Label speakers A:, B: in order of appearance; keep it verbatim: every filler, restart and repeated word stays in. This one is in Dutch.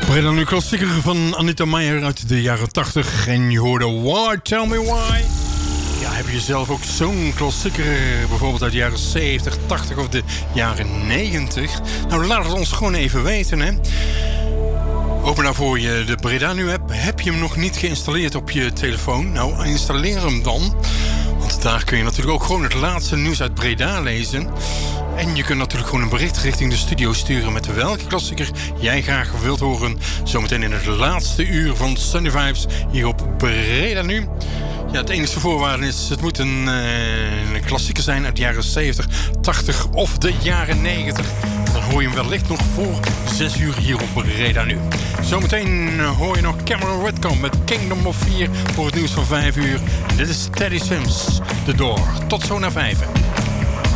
A: Breda nu klassieker van Anita Meijer uit de jaren tachtig. En je hoorde Why, Tell Me Why. Ja, heb je zelf ook zo'n klassieker, bijvoorbeeld uit de jaren zeventig, tachtig of de jaren negentig? Nou, laat het ons gewoon even weten, hè. Open nou voor je de Breda nu app. Heb je hem nog niet geïnstalleerd op je telefoon? Nou, installeer hem dan. Want daar kun je natuurlijk ook gewoon het laatste nieuws uit Breda lezen. En je kunt natuurlijk gewoon een bericht richting de studio sturen met welke klassieker jij graag wilt horen. Zometeen in het laatste uur van Sunday Vibes hier op Breda nu. Ja, het enige voorwaarde is, het moet een, uh, een klassieker zijn uit de jaren zeventig, tachtig of de jaren negentig. Dan hoor je hem wellicht nog voor zes uur hier op Breda nu. Zometeen hoor je nog Cameron Whitcomb met Kingdom of Fear voor het nieuws van vijf uur. Dit is Teddy Swims, The Door. Tot zo naar vijf.